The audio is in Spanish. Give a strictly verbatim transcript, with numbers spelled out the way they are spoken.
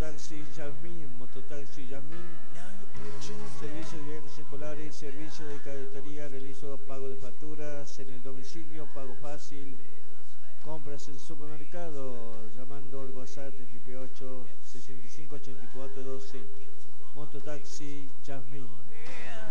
Mototaxi Yasmin, Mototaxi Yasmin, servicio de viajes escolares, servicio de cadetería, realizo pago de facturas en el domicilio, pago fácil, compras en supermercado, llamando al WhatsApp F ocho sesenta y cinco ochenta y cuatro doce, Mototaxi Yasmin.